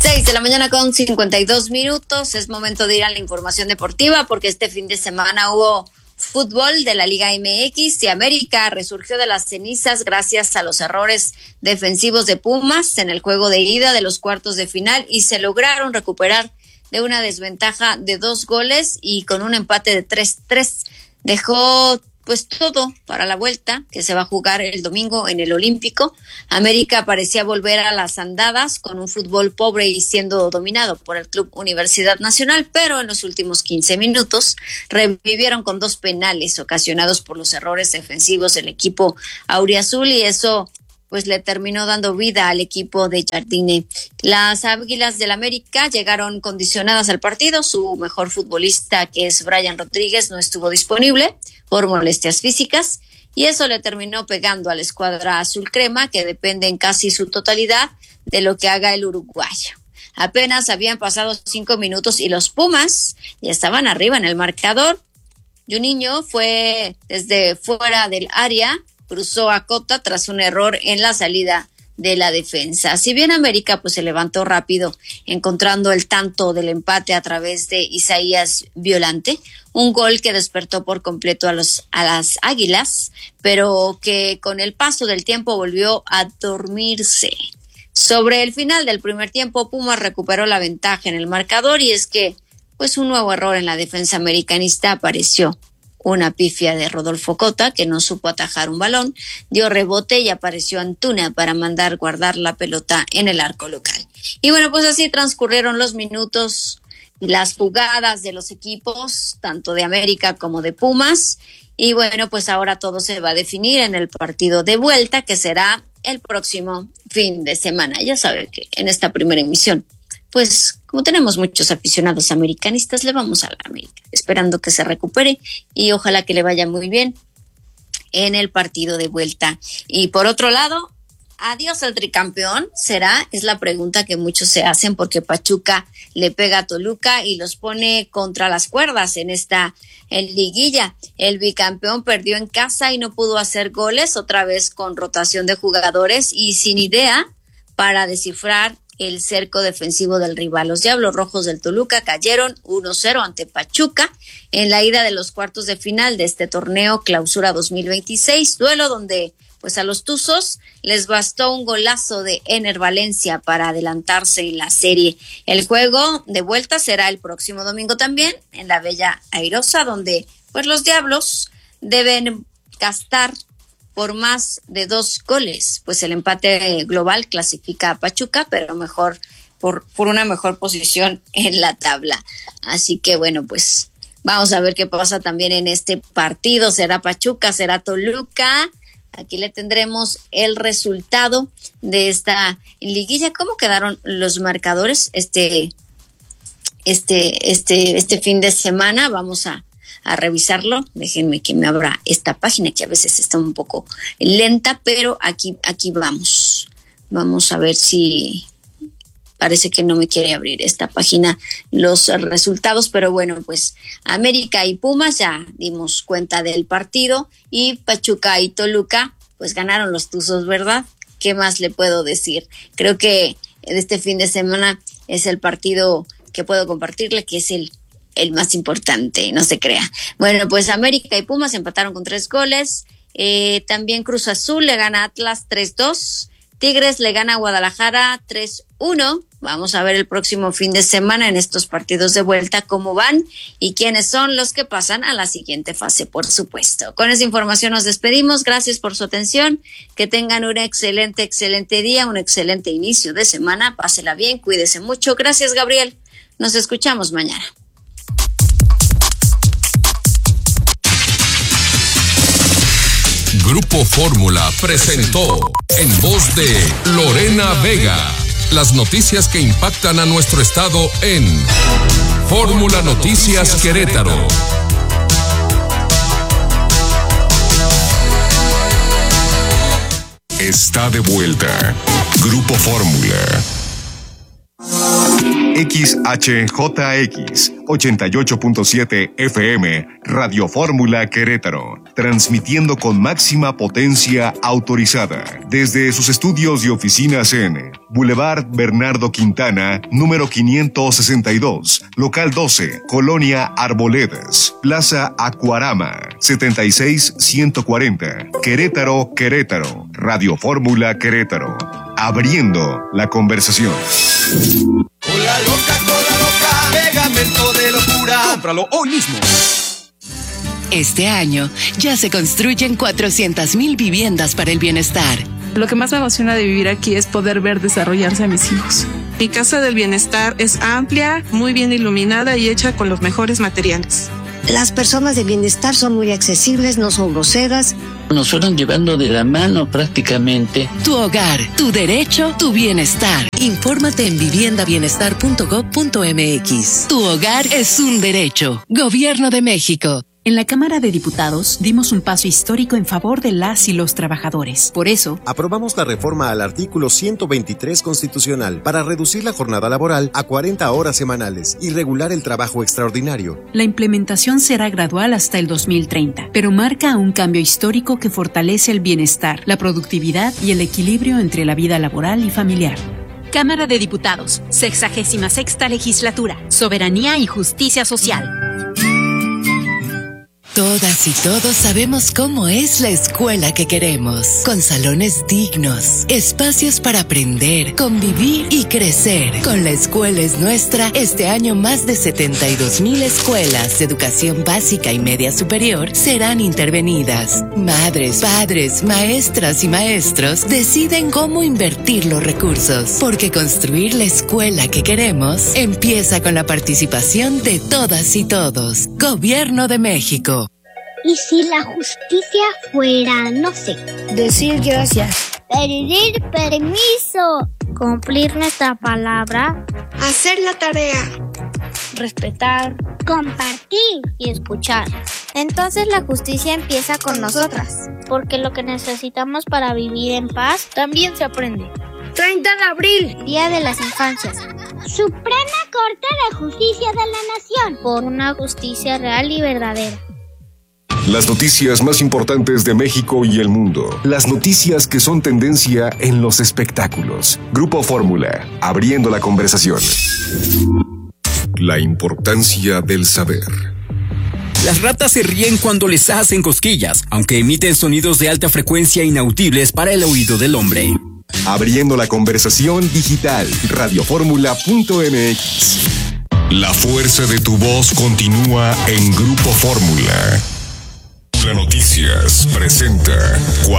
6:52 a.m. Es momento de ir a la información deportiva porque este fin de semana hubo fútbol de la Liga MX y América resurgió de las cenizas gracias a los errores defensivos de Pumas en el juego de ida de los cuartos de final y se lograron recuperar de una desventaja de 2 goles y con un empate de 3-3. Dejó pues todo para la vuelta que se va a jugar el domingo en el Olímpico. América parecía volver a las andadas con un fútbol pobre y siendo dominado por el Club Universidad Nacional, pero en los últimos 15 minutos revivieron con 2 penales ocasionados por los errores defensivos del equipo auriazul y eso pues le terminó dando vida al equipo de Jardine. Las Águilas del América llegaron condicionadas al partido. Su mejor futbolista, que es Brian Rodríguez, no estuvo disponible por molestias físicas y eso le terminó pegando a la escuadra azul crema, que depende en casi su totalidad de lo que haga el uruguayo. Apenas habían pasado 5 minutos y los Pumas ya estaban arriba en el marcador. Juninho fue desde fuera del área, cruzó a Cota tras un error en la salida de la defensa. Si bien América pues se levantó rápido, encontrando el tanto del empate a través de Isaías Violante, un gol que despertó por completo a las Águilas, pero que con el paso del tiempo volvió a dormirse. Sobre el final del primer tiempo, Pumas recuperó la ventaja en el marcador y es que pues un nuevo error en la defensa americanista apareció. Una pifia de Rodolfo Cota, que no supo atajar un balón, dio rebote y apareció Antuna para mandar guardar la pelota en el arco local. Y bueno, pues así transcurrieron los minutos y las jugadas de los equipos, tanto de América como de Pumas. Y bueno, pues ahora todo se va a definir en el partido de vuelta, que será el próximo fin de semana. Ya saben que en esta primera emisión, pues como tenemos muchos aficionados americanistas, le vamos a la América, esperando que se recupere y ojalá que le vaya muy bien en el partido de vuelta. Y por otro lado, adiós al tricampeón, ¿será? Es la pregunta que muchos se hacen porque Pachuca le pega a Toluca y los pone contra las cuerdas en liguilla. El bicampeón perdió en casa y no pudo hacer goles, otra vez con rotación de jugadores y sin idea para descifrar el cerco defensivo del rival. Los Diablos Rojos del Toluca cayeron 1-0 ante Pachuca en la ida de los cuartos de final de este torneo Clausura 2026, duelo donde pues a los Tuzos les bastó un golazo de Ener Valencia para adelantarse en la serie. El juego de vuelta será el próximo domingo también en la Bella Airosa, donde pues los Diablos deben gastar por más de 2 goles, pues el empate global clasifica a Pachuca, pero mejor por una mejor posición en la tabla. Así que bueno, pues vamos a ver qué pasa también en este partido. ¿Será Pachuca? ¿Será Toluca? Aquí le tendremos el resultado de esta liguilla. ¿Cómo quedaron los marcadores este fin de semana? Vamos a revisarlo. Déjenme que me abra esta página que a veces está un poco lenta, pero aquí vamos. Vamos a ver si parece que no me quiere abrir esta página los resultados, pero bueno, pues América y Pumas ya dimos cuenta del partido y Pachuca y Toluca pues ganaron los Tuzos, ¿verdad? ¿Qué más le puedo decir? Creo que este fin de semana es el partido que puedo compartirle, que es el más importante, no se crea. Bueno, pues América y Pumas empataron con 3 goles. También Cruz Azul le gana a Atlas 3-2. Tigres le gana a Guadalajara 3-1. Vamos a ver el próximo fin de semana en estos partidos de vuelta cómo van y quiénes son los que pasan a la siguiente fase, por supuesto. Con esa información nos despedimos. Gracias por su atención. Que tengan un excelente día, un excelente inicio de semana. Pásela bien, cuídese mucho. Gracias, Gabriel. Nos escuchamos mañana. Grupo Fórmula presentó en voz de Lorena Vega las noticias que impactan a nuestro estado en Fórmula Noticias Querétaro. Está de vuelta Grupo Fórmula. XHJX 88.7 FM, Radio Fórmula Querétaro, transmitiendo con máxima potencia autorizada desde sus estudios y oficinas en Boulevard Bernardo Quintana, número 562, local 12, Colonia Arboledas, Plaza Acuarama, 76140, Querétaro, Querétaro, Radio Fórmula Querétaro, abriendo la conversación. Cola loca, pegamento de locura. Cómpralo hoy mismo. Este año ya se construyen 400,000 viviendas para el bienestar. Lo que más me emociona de vivir aquí es poder ver desarrollarse a mis hijos. Mi casa del bienestar es amplia, muy bien iluminada y hecha con los mejores materiales. Las personas de bienestar son muy accesibles, no son groseras. Nos fueron llevando de la mano prácticamente. Tu hogar, tu derecho, tu bienestar. Infórmate en viviendabienestar.gov.mx. Tu hogar es un derecho. Gobierno de México. En la Cámara de Diputados dimos un paso histórico en favor de las y los trabajadores. Por eso, aprobamos la reforma al artículo 123 constitucional para reducir la jornada laboral a 40 horas semanales y regular el trabajo extraordinario. La implementación será gradual hasta el 2030, pero marca un cambio histórico que fortalece el bienestar, la productividad y el equilibrio entre la vida laboral y familiar. Cámara de Diputados, 66ª Legislatura, Soberanía y Justicia Social. Todas y todos sabemos cómo es la escuela que queremos, con salones dignos, espacios para aprender, convivir y crecer. Con La Escuela es Nuestra, este año más de 72,000 escuelas de educación básica y media superior serán intervenidas. Madres, padres, maestras y maestros deciden cómo invertir los recursos, porque construir la escuela que queremos empieza con la participación de todas y todos. Gobierno de México. ¿Y si la justicia fuera, no sé, decir gracias, pedir permiso, cumplir nuestra palabra, hacer la tarea, respetar, compartir y escuchar? Entonces la justicia empieza con nosotras, porque lo que necesitamos para vivir en paz también se aprende. 30 de abril, Día de las Infancias. Suprema Corte de Justicia de la Nación, por una justicia real y verdadera. Las noticias más importantes de México y el mundo. Las noticias que son tendencia en los espectáculos. Grupo Fórmula, abriendo la conversación. La importancia del saber. Las ratas se ríen cuando les hacen cosquillas, aunque emiten sonidos de alta frecuencia inaudibles para el oído del hombre. Abriendo la conversación digital. Radioformula.mx. La fuerza de tu voz continúa en Grupo Fórmula. Noticias presenta